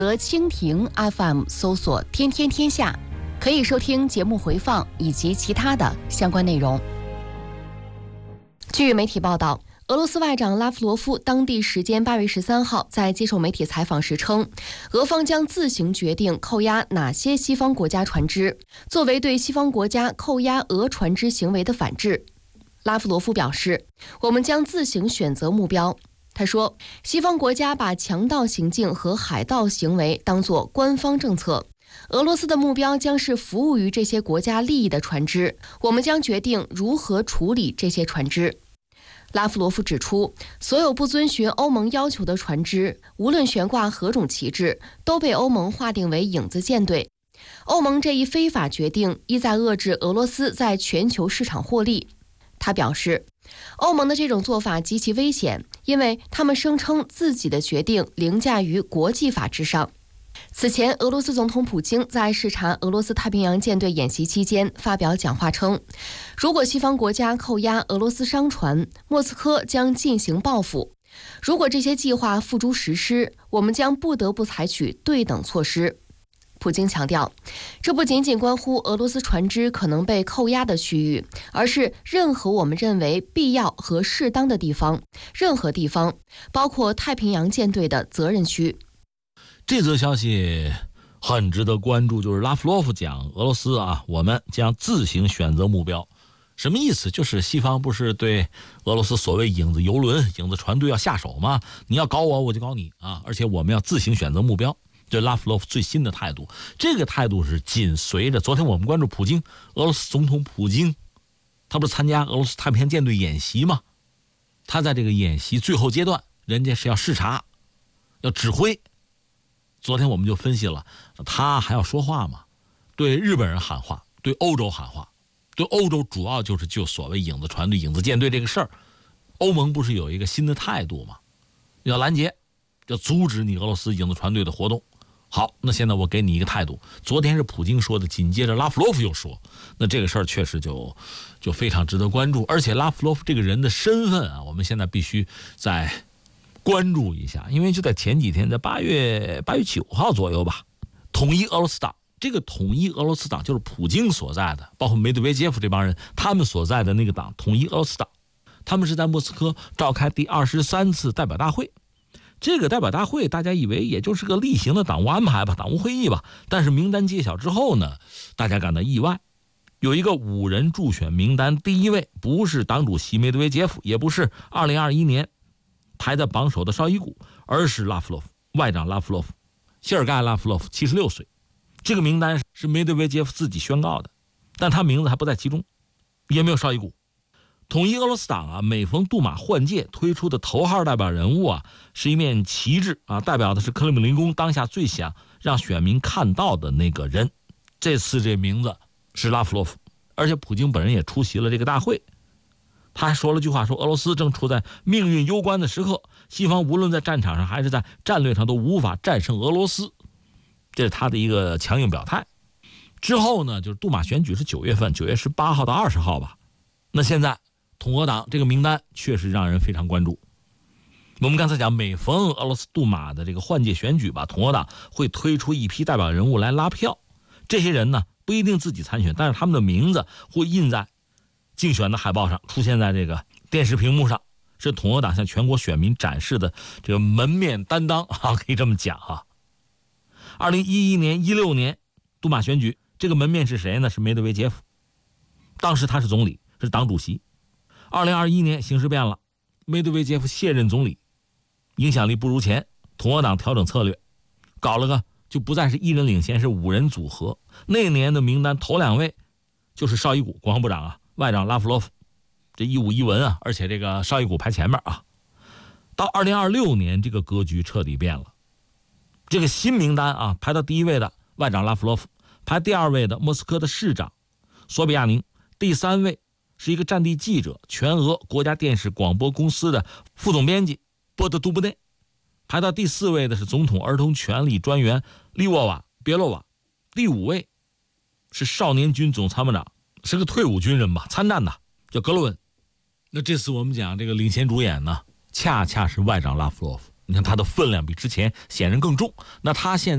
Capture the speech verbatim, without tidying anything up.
和蜻蜓 F M 搜索天天天下，可以收听节目回放以及其他的相关内容。据媒体报道，俄罗斯外长拉夫罗夫当地时间八月十三号在接受媒体采访时称，俄方将自行决定扣押哪些西方国家船只，作为对西方国家扣押俄船只行为的反制。拉夫罗夫表示，我们将自行选择目标。他说，西方国家把强盗行径和海盗行为当作官方政策，俄罗斯的目标将是服务于这些国家利益的船只，我们将决定如何处理这些船只。拉夫罗夫指出，所有不遵循欧盟要求的船只，无论悬挂何种旗帜，都被欧盟划定为影子舰队。欧盟这一非法决定意在遏制俄罗斯在全球市场获利。他表示，欧盟的这种做法极其危险，因为他们声称自己的决定凌驾于国际法之上。此前，俄罗斯总统普京在视察俄罗斯太平洋舰队演习期间发表讲话称，如果西方国家扣押俄罗斯商船，莫斯科将进行报复。如果这些计划付诸实施，我们将不得不采取对等措施。普京强调，这不仅仅关乎俄罗斯船只可能被扣押的区域，而是任何我们认为必要和适当的地方，任何地方，包括太平洋舰队的责任区。 这则消息很值得关注，就是拉夫罗夫讲俄罗斯啊，我们将自行选择目标。什么意思？就是西方不是对俄罗斯所谓影子游轮、影子船队要下手吗？你要搞我，我就搞你啊！而且我们要自行选择目标。这拉夫罗夫最新的态度，这个态度是紧随着昨天我们关注普京，俄罗斯总统普京，他不是参加俄罗斯太平洋舰队演习吗？他在这个演习最后阶段，人家是要视察，要指挥。昨天我们就分析了，他还要说话吗？对日本人喊话，对欧洲喊话，对欧洲主要就是就所谓影子船队、影子舰队这个事儿，欧盟不是有一个新的态度吗？要拦截，要阻止你俄罗斯影子船队的活动。好，那现在我给你一个态度。昨天是普京说的，紧接着拉夫罗夫又说，那这个事儿确实就就非常值得关注。而且拉夫罗夫这个人的身份啊，我们现在必须再关注一下，因为就在前几天，在八月八月九号左右吧，统一俄罗斯党，这个统一俄罗斯党就是普京所在的，包括梅德韦杰夫这帮人，他们所在的那个党，统一俄罗斯党，他们是在莫斯科召开第二十三次代表大会。这个代表大会大家以为也就是个例行的党务安排吧，党务会议吧，但是名单揭晓之后呢，大家感到意外，有一个五人助选名单，第一位不是党主席梅德韦杰夫，也不是二零二一年排在榜首的绍伊古，而是拉夫罗夫，外长拉夫罗夫，谢尔盖拉夫罗夫，七十六岁。这个名单是梅德韦杰夫自己宣告的，但他名字还不在其中，也没有绍伊古。统一俄罗斯党啊，每逢杜马换届推出的头号代表人物啊，是一面旗帜啊，代表的是克里姆林宫当下最想让选民看到的那个人。这次这名字是拉夫罗夫，而且普京本人也出席了这个大会。他还说了句话，说俄罗斯正处在命运攸关的时刻，西方无论在战场上还是在战略上都无法战胜俄罗斯，这是他的一个强硬表态。之后呢，就是杜马选举是九月份，九月十八号到二十号吧。那现在统俄党这个名单确实让人非常关注。我们刚才讲，每逢俄罗斯杜马的这个换届选举吧，统俄党会推出一批代表人物来拉票。这些人呢不一定自己参选，但是他们的名字会印在竞选的海报上，出现在这个电视屏幕上，是统俄党向全国选民展示的这个门面担当啊，可以这么讲啊。二零一一年、一六年杜马选举，这个门面是谁呢？是梅德韦杰夫，当时他是总理，是党主席。二零二一年形势变了，梅德韦杰夫卸任总理，影响力不如前，统俄党调整策略，搞了个就不再是一人领先，是五人组合。那年的名单头两位就是绍伊古国防部长啊，外长拉夫罗夫，这一武一文啊，而且这个绍伊古排前面啊。到二零二六年，这个格局彻底变了。这个新名单啊，排到第一位的外长拉夫罗夫，排第二位的莫斯科的市长索比亚宁，第三位是一个战地记者，全俄国家电视广播公司的副总编辑波德杜布内，排到第四位的是总统儿童权利专员利沃瓦别洛瓦，第五位是少年军总参谋长，是个退伍军人吧，参战的，叫格罗文。那这次我们讲这个领衔主演呢，恰恰是外长拉夫罗夫，你看他的分量比之前显然更重。那他现在